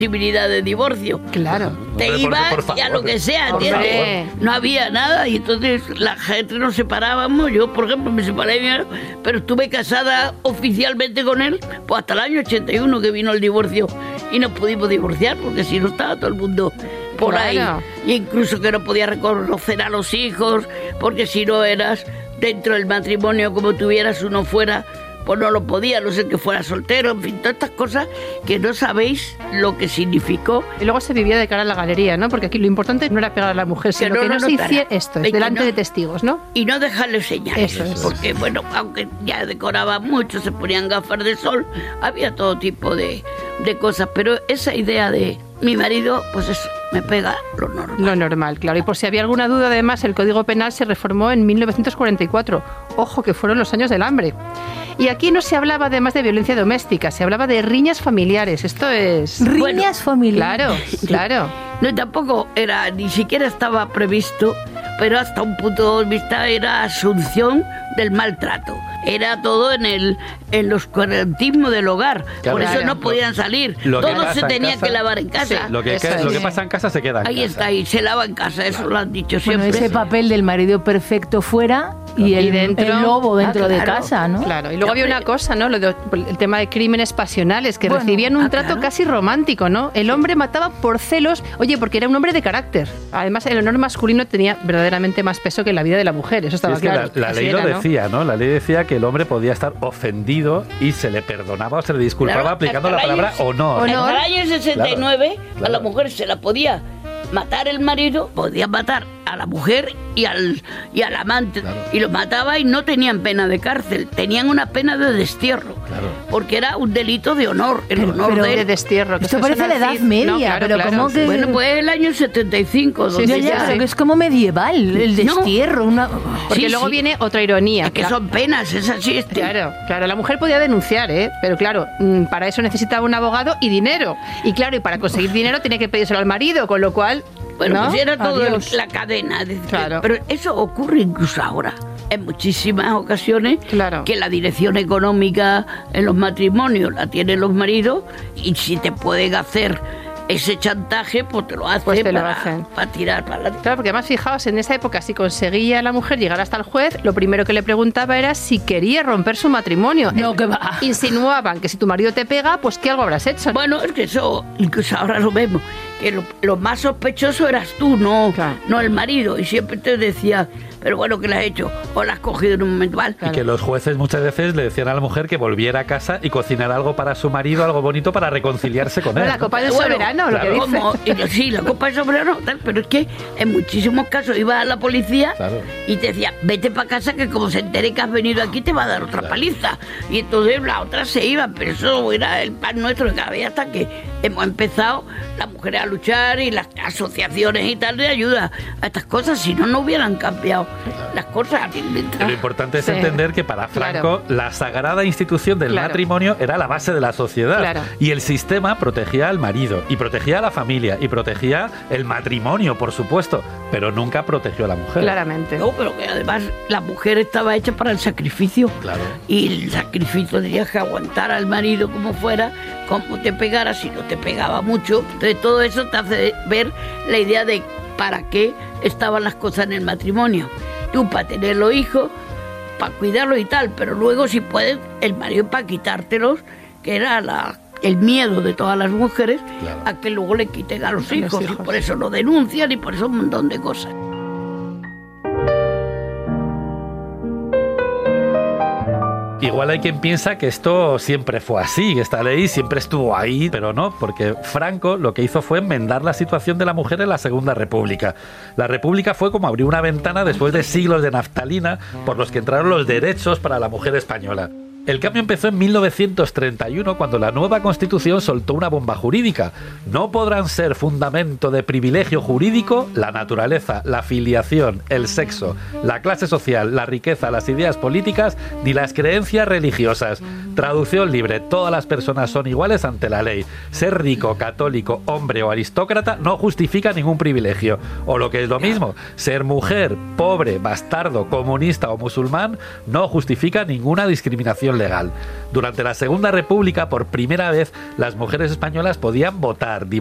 posibilidad de divorcio. Claro. Te ibas y a lo que sea, ¿entiendes? No había nada y entonces la gente nos separábamos. Yo, por ejemplo, me separé, pero estuve casada oficialmente con él pues hasta el año 81 que vino el divorcio y nos pudimos divorciar porque si no estaba todo el mundo por ahí. Y incluso que no podía reconocer a los hijos porque si no eras dentro del matrimonio como tuvieras uno fuera, pues no lo podía, no sé que fuera soltero, en fin, todas estas cosas que no sabéis lo que significó. Y luego se vivía de cara a la galería, ¿no? Porque aquí lo importante no era pegar a la mujer, sino que no se hiciera esto, delante de testigos, ¿no? Y no dejarle señales. Eso es. Porque, bueno, aunque ya decoraban mucho, se ponían gafas de sol, había todo tipo de cosas, pero esa idea de mi marido, pues eso, me pega lo normal. Lo normal, claro. Y por si había alguna duda, además, el Código Penal se reformó en 1944. Ojo, que fueron los años del hambre. Y aquí no se hablaba además de violencia doméstica, se hablaba de riñas familiares. Esto es... Riñas familiares. Claro. No, tampoco era, ni siquiera estaba previsto, pero hasta un punto de vista era asunción del maltrato. Era todo en los oscurantismo del hogar. Claro, por eso no podían salir. Todo se tenía que lavar en casa. Sí, lo que pasa en casa se queda en casa. Ahí está, y se lava en casa, eso lo han dicho siempre. Bueno, ese papel del marido perfecto fuera y el lobo dentro de casa, ¿no? Claro, y luego había una cosa, ¿no? El tema de crímenes pasionales, que recibían un trato casi romántico, ¿no? El hombre mataba por celos, porque era un hombre de carácter. Además, el honor masculino tenía verdaderamente más peso que la vida de la mujer, eso estaba claro. La ley lo decía, ¿no? La ley decía que el hombre podía estar ofendido y se le perdonaba o se le disculpaba aplicando la palabra honor. Hasta el año 69 a la mujer se la podía matar el marido, podía matar a la mujer y al amante, y los mataba y no tenían pena de cárcel, tenían una pena de destierro, porque era un delito de honor, honor de destierro. Esto parece la Edad Media, ¿cómo que...? Bueno, pues el año 75. Que es como medieval, el destierro. Porque luego viene otra ironía. Es que son penas, es así. Claro, la mujer podía denunciar, pero claro, para eso necesitaba un abogado y dinero. Y claro, y para conseguir dinero tenía que pedírselo al marido, con lo cual... Bueno, pues era todo la cadena. Pero eso ocurre incluso ahora. En muchísimas ocasiones que la dirección económica en los matrimonios la tienen los maridos y si te pueden hacer ese chantaje, pues te lo hacen para tirar para adelante. Claro, porque además, fijaos, en esa época, si conseguía la mujer llegar hasta el juez, lo primero que le preguntaba era si quería romper su matrimonio. No, que va. Insinuaban que si tu marido te pega, pues que algo habrás hecho. Bueno, es que eso, incluso ahora lo vemos, que lo más sospechoso eras tú, no el marido. Y siempre te decía, pero bueno, ¿qué le has hecho? O la has cogido en un momento mal. Y que los jueces muchas veces le decían a la mujer que volviera a casa y cocinara algo para su marido, algo bonito para reconciliarse con él. La copa del soberano, lo que dice. Sí, la copa del soberano, pero es que en muchísimos casos iba a la policía y te decía, vete para casa que como se entere que has venido aquí te va a dar otra paliza. Y entonces la otra se iba, pero eso era el pan nuestro de cada vez hasta que hemos empezado las mujeres a luchar y las asociaciones y tal de ayuda a estas cosas, si no hubieran cambiado las cosas. Lo importante es entender que para Franco la sagrada institución del matrimonio era la base de la sociedad y el sistema protegía al marido y protegía a la familia y protegía el matrimonio, por supuesto, pero nunca protegió a la mujer. Claramente. No, pero que además la mujer estaba hecha para el sacrificio y el sacrificio tenías que aguantar al marido como fuera, como te pegara, si no te pegaba mucho. Entonces todo eso te hace ver la idea de para qué estaban las cosas en el matrimonio. Tú para tener los hijos, para cuidarlos y tal, pero luego si puedes, el marido para quitártelos, que era el miedo de todas las mujeres a que luego le quiten a los hijos. Y por eso lo denuncian y por eso un montón de cosas. Igual hay quien piensa que esto siempre fue así, que esta ley siempre estuvo ahí, pero no, porque Franco lo que hizo fue enmendar la situación de la mujer en la Segunda República. La República fue como abrir una ventana después de siglos de naftalina por los que entraron los derechos para la mujer española. El cambio empezó en 1931, cuando la nueva Constitución soltó una bomba jurídica. No podrán ser fundamento de privilegio jurídico la naturaleza, la filiación, el sexo, la clase social, la riqueza, las ideas políticas ni las creencias religiosas. Traducción libre: todas las personas son iguales ante la ley. Ser rico, católico, hombre o aristócrata no justifica ningún privilegio. O lo que es lo mismo, ser mujer, pobre, bastardo, comunista o musulmán no justifica ninguna discriminación separación legal. Durante la Segunda República, por primera vez, las mujeres españolas podían votar,